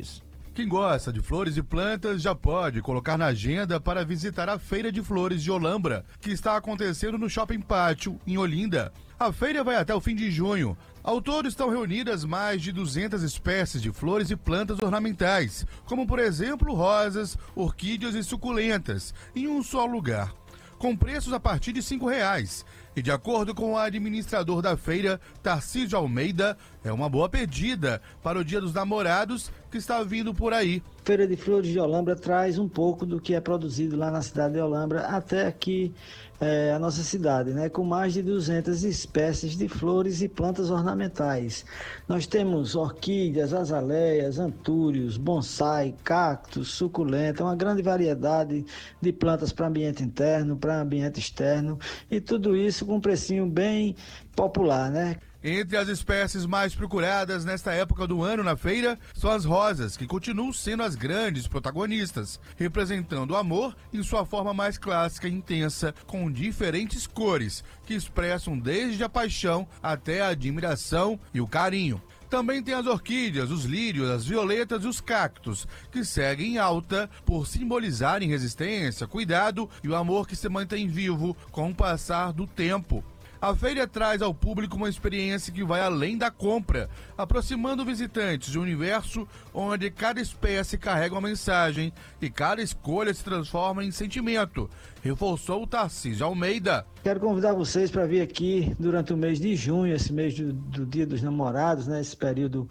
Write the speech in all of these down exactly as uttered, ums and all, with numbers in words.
Flores. Quem gosta de flores e plantas já pode colocar na agenda para visitar a Feira de Flores de Olambra, que está acontecendo no Shopping Pátio, em Olinda. A feira vai até o fim de junho. Ao todo estão reunidas mais de duzentas espécies de flores e plantas ornamentais, como por exemplo rosas, orquídeas e suculentas, em um só lugar, com preços a partir de cinco reais. E de acordo com o administrador da feira, Tarcísio Almeida, é uma boa pedida para o Dia dos Namorados que está vindo por aí. Feira de Flores de Olambra traz um pouco do que é produzido lá na cidade de Olambra até aqui é, a nossa cidade, né? Com mais de duzentas espécies de flores e plantas ornamentais. Nós temos orquídeas, azaleias, antúrios, bonsai, cactos, suculenta, uma grande variedade de plantas para ambiente interno, para ambiente externo, e tudo isso com um precinho bem popular, né? Entre as espécies mais procuradas nesta época do ano na feira são as rosas, que continuam sendo as grandes protagonistas, representando o amor em sua forma mais clássica e intensa, com diferentes cores, que expressam desde a paixão até a admiração e o carinho. Também tem as orquídeas, os lírios, as violetas e os cactos, que seguem em alta por simbolizarem resistência, cuidado e o amor que se mantém vivo com o passar do tempo. A feira traz ao público uma experiência que vai além da compra, aproximando visitantes de um universo onde cada espécie carrega uma mensagem e cada escolha se transforma em sentimento, reforçou o Tarcísio Almeida. Quero convidar vocês para vir aqui durante o mês de junho, esse mês do, do Dia dos Namorados, né? Esse período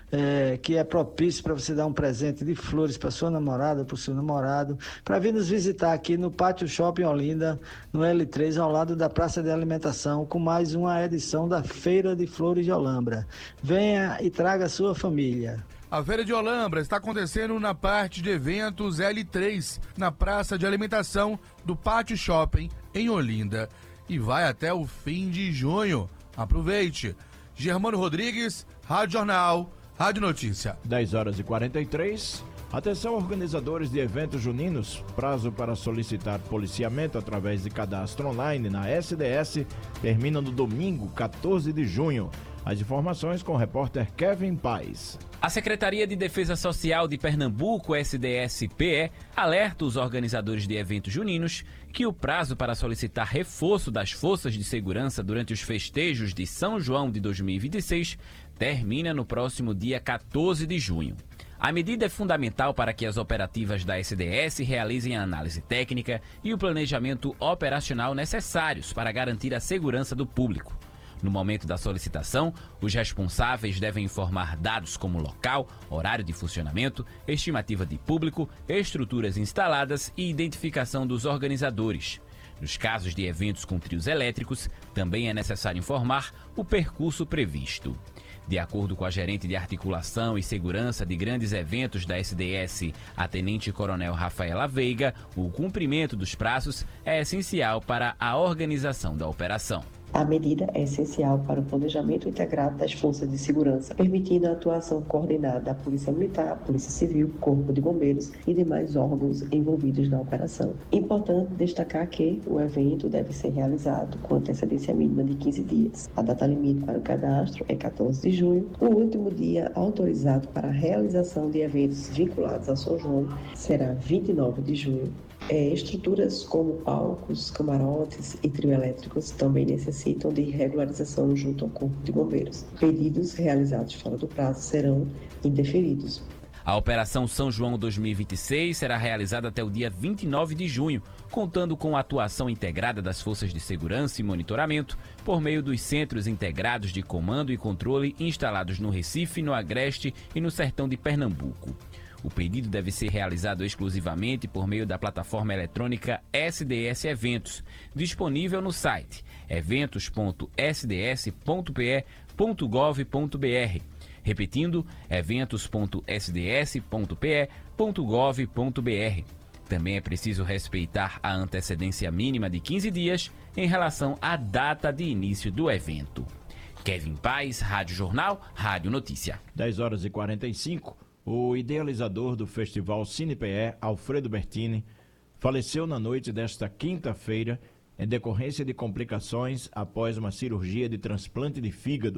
é, que é propício para você dar um presente de flores para sua namorada, para o seu namorado, para vir nos visitar aqui no Pátio Shopping Olinda, no L três, ao lado da Praça de Alimentação, com mais uma edição da Feira de Flores de Olambra. Venha e traga a sua família. A Feira de Olambra está acontecendo na parte de eventos L três, na Praça de Alimentação do Pátio Shopping, em Olinda, e vai até o fim de junho. Aproveite! Germano Rodrigues, Rádio Jornal, Rádio Notícia. dez horas e quarenta e três. Atenção, organizadores de eventos juninos. Prazo para solicitar policiamento através de cadastro online na S D S termina no domingo, quatorze de junho. As informações com o repórter Kevin Paes. A Secretaria de Defesa Social de Pernambuco, S D S P E, alerta os organizadores de eventos juninos que o prazo para solicitar reforço das forças de segurança durante os festejos de São João de dois mil e vinte e seis termina no próximo dia quatorze de junho. A medida é fundamental para que as operativas da S D S realizem a análise técnica e o planejamento operacional necessários para garantir a segurança do público. No momento da solicitação, os responsáveis devem informar dados como local, horário de funcionamento, estimativa de público, estruturas instaladas e identificação dos organizadores. Nos casos de eventos com trios elétricos, também é necessário informar o percurso previsto. De acordo com a gerente de articulação e segurança de grandes eventos da S D S, a tenente-coronel Rafaela Veiga, o cumprimento dos prazos é essencial para a organização da operação. A medida é essencial para o planejamento integrado das forças de segurança, permitindo a atuação coordenada da Polícia Militar, Polícia Civil, Corpo de Bombeiros e demais órgãos envolvidos na operação. Importante destacar que o evento deve ser realizado com antecedência mínima de quinze dias. A data limite para o cadastro é quatorze de junho. O último dia autorizado para a realização de eventos vinculados a São João será vinte e nove de junho. É, estruturas como palcos, camarotes e trio elétricos também necessitam de regularização junto ao Corpo de Bombeiros. Pedidos realizados fora do prazo serão indeferidos. A Operação São João dois mil e vinte e seis será realizada até o dia vinte e nove de junho, contando com a atuação integrada das forças de segurança e monitoramento por meio dos centros integrados de comando e controle instalados no Recife, no Agreste e no Sertão de Pernambuco. O pedido deve ser realizado exclusivamente por meio da plataforma eletrônica S D S Eventos, disponível no site eventos ponto s d s ponto p e ponto gov ponto b r. Repetindo, eventos ponto s d s ponto p e ponto gov ponto b r. Também é preciso respeitar a antecedência mínima de quinze dias em relação à data de início do evento. Kevin Paes, Rádio Jornal, Rádio Notícia. dez horas e quarenta e cinco. O idealizador do Festival Cine P E, Alfredo Bertini, faleceu na noite desta quinta-feira em decorrência de complicações após uma cirurgia de transplante de fígado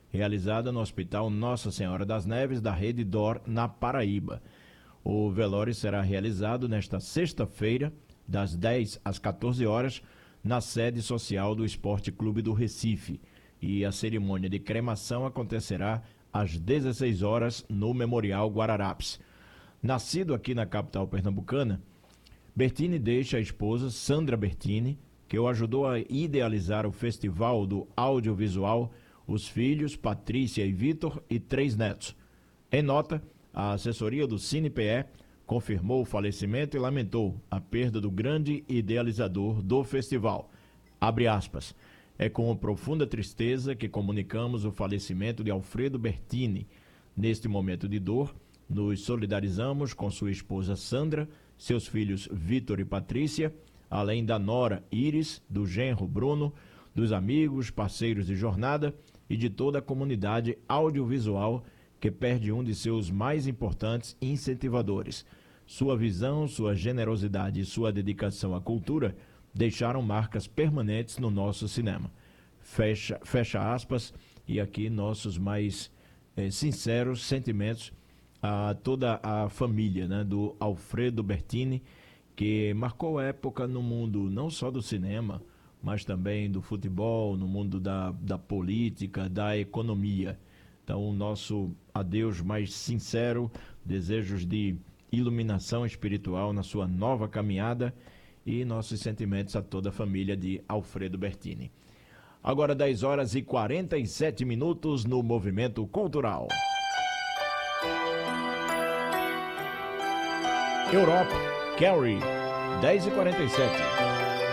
realizada no Hospital Nossa Senhora das Neves da Rede D O R, na Paraíba. O velório será realizado nesta sexta-feira, das dez às quatorze horas, na sede social do Esporte Clube do Recife. E a cerimônia de cremação acontecerá às dezesseis horas no Memorial Guararapes. Nascido aqui na capital pernambucana, Bertini deixa a esposa, Sandra Bertini, que o ajudou a idealizar o Festival do Audiovisual, os filhos, Patrícia e Vitor, e três netos. Em nota, a assessoria do CinePE confirmou o falecimento e lamentou a perda do grande idealizador do festival. Abre aspas. É com profunda tristeza que comunicamos o falecimento de Alfredo Bertini. Neste momento de dor, nos solidarizamos com sua esposa Sandra, seus filhos Vitor e Patrícia, além da nora Iris, do genro Bruno, dos amigos, parceiros de jornada e de toda a comunidade audiovisual que perde um de seus mais importantes incentivadores. Sua visão, sua generosidade e sua dedicação à cultura deixaram marcas permanentes no nosso cinema. Fecha, fecha aspas, e aqui nossos mais eh, sinceros sentimentos a toda a família, né, do Alfredo Bertini, que marcou época no mundo não só do cinema, mas também do futebol, no mundo da, da política, da economia. Então, o nosso adeus mais sincero, desejos de iluminação espiritual na sua nova caminhada e nossos sentimentos a toda a família de Alfredo Bertini. Agora dez horas e quarenta e sete minutos no Movimento Cultural. Europa, Carrie, dez e quarenta e sete.